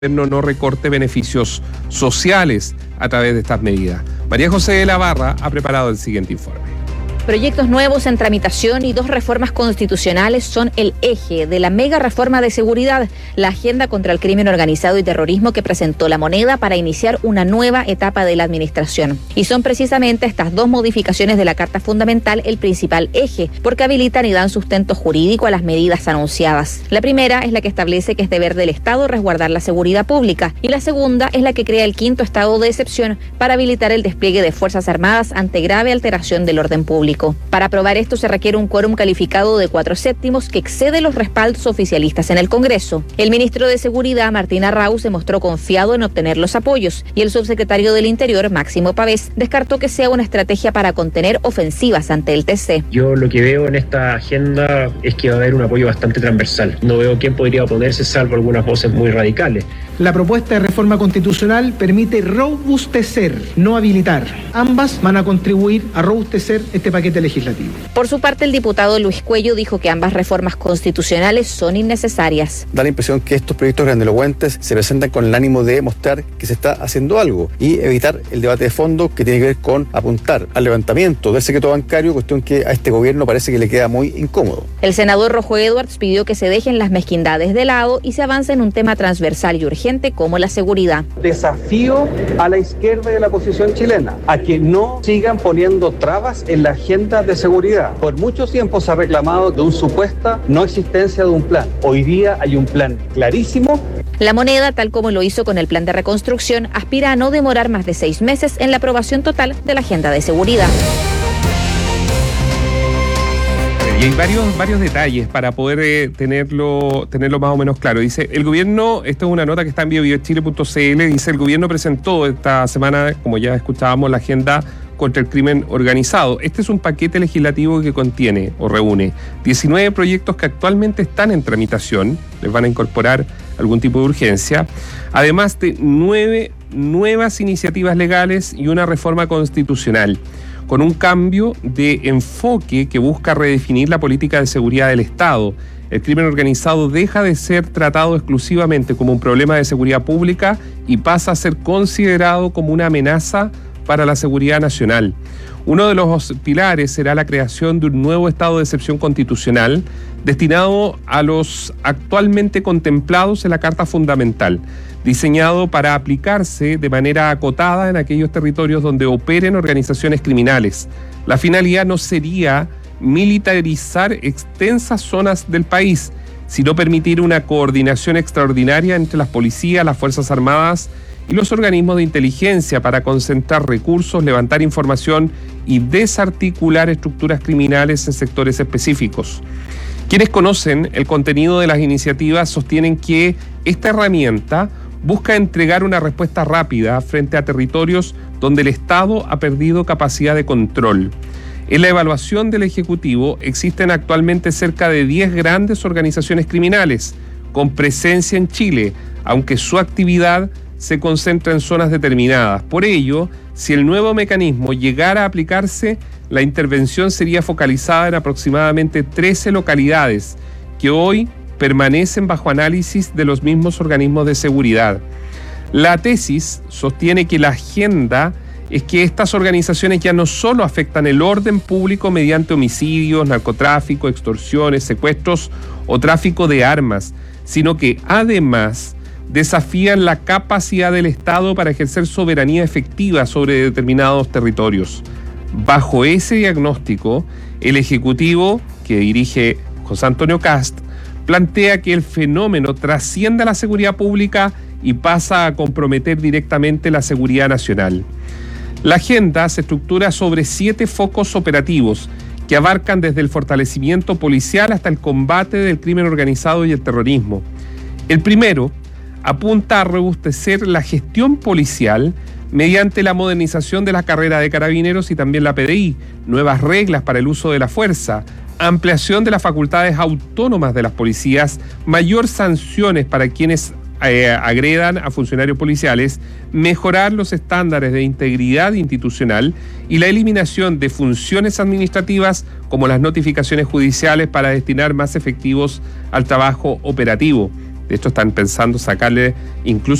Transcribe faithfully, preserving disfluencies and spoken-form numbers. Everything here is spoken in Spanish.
no, no recorte beneficios sociales a través de estas medidas. María José de la Barra ha preparado el siguiente informe. Proyectos nuevos en tramitación y dos reformas constitucionales son el eje de la mega reforma de seguridad, la agenda contra el crimen organizado y terrorismo que presentó La Moneda para iniciar una nueva etapa de la administración. Y son precisamente estas dos modificaciones de la Carta Fundamental el principal eje, porque habilitan y dan sustento jurídico a las medidas anunciadas. La primera es la que establece que es deber del Estado resguardar la seguridad pública, y la segunda es la que crea el quinto estado de excepción para habilitar el despliegue de Fuerzas Armadas ante grave alteración del orden público. Para aprobar esto se requiere un quórum calificado de cuatro séptimos que excede los respaldos oficialistas en el Congreso. El ministro de Seguridad, Martín Arrau, se mostró confiado en obtener los apoyos y el subsecretario del Interior, Máximo Pavés, descartó que sea una estrategia para contener ofensivas ante el T C. Yo lo que veo en esta agenda es que va a haber un apoyo bastante transversal. No veo quién podría oponerse salvo algunas voces muy radicales. La propuesta de reforma constitucional permite robustecer, no habilitar. Ambas van a contribuir a robustecer este paquete legislativo. Por su parte, el diputado Luis Cuello dijo que ambas reformas constitucionales son innecesarias. Da la impresión que estos proyectos grandilocuentes se presentan con el ánimo de mostrar que se está haciendo algo y evitar el debate de fondo que tiene que ver con apuntar al levantamiento del secreto bancario, cuestión que a este gobierno parece que le queda muy incómodo. El senador Rojo Edwards pidió que se dejen las mezquindades de lado y se avance en un tema transversal y urgente como la seguridad. Desafío a la izquierda de la oposición chilena a que no sigan poniendo trabas en la agenda de seguridad. Por mucho tiempo se ha reclamado de una supuesta no existencia de un plan. Hoy día hay un plan clarísimo. La Moneda, tal como lo hizo con el plan de reconstrucción, aspira a no demorar más de seis meses en la aprobación total de la agenda de seguridad. Y hay varios, varios detalles para poder eh, tenerlo, tenerlo más o menos claro. Dice, el gobierno, esto es una nota que está en bio bio chile punto c l, dice, el gobierno presentó esta semana, como ya escuchábamos, la agenda contra el crimen organizado. Este es un paquete legislativo que contiene o reúne diecinueve proyectos que actualmente están en tramitación, les van a incorporar algún tipo de urgencia, además de nueve nuevas iniciativas legales y una reforma constitucional, con un cambio de enfoque que busca redefinir la política de seguridad del Estado. El crimen organizado deja de ser tratado exclusivamente como un problema de seguridad pública y pasa a ser considerado como una amenaza para la seguridad nacional. Uno de los pilares será la creación de un nuevo estado de excepción constitucional destinado a los actualmente contemplados en la Carta Fundamental, diseñado para aplicarse de manera acotada en aquellos territorios donde operen organizaciones criminales. La finalidad no sería militarizar extensas zonas del país, sino permitir una coordinación extraordinaria entre las policías, las Fuerzas Armadas y los organismos de inteligencia para concentrar recursos, levantar información y desarticular estructuras criminales en sectores específicos. Quienes conocen el contenido de las iniciativas sostienen que esta herramienta busca entregar una respuesta rápida frente a territorios donde el Estado ha perdido capacidad de control. En la evaluación del Ejecutivo existen actualmente cerca de diez grandes organizaciones criminales con presencia en Chile, aunque su actividad se concentra en zonas determinadas. Por ello, si el nuevo mecanismo llegara a aplicarse, la intervención sería focalizada en aproximadamente trece localidades que hoy permanecen bajo análisis de los mismos organismos de seguridad. La tesis sostiene que la agenda es que estas organizaciones ya no solo afectan el orden público mediante homicidios, narcotráfico, extorsiones, secuestros o tráfico de armas, sino que además desafían la capacidad del Estado para ejercer soberanía efectiva sobre determinados territorios. Bajo ese diagnóstico, el Ejecutivo, que dirige José Antonio Kast, plantea que el fenómeno trasciende a la seguridad pública y pasa a comprometer directamente la seguridad nacional. La agenda se estructura sobre siete focos operativos que abarcan desde el fortalecimiento policial hasta el combate del crimen organizado y el terrorismo. El primero apunta a robustecer la gestión policial mediante la modernización de la carrera de carabineros y también la P D I, nuevas reglas para el uso de la fuerza, ampliación de las facultades autónomas de las policías, mayor sanciones para quienes eh, agredan a funcionarios policiales, mejorar los estándares de integridad institucional y la eliminación de funciones administrativas como las notificaciones judiciales para destinar más efectivos al trabajo operativo. De hecho, están pensando sacarle incluso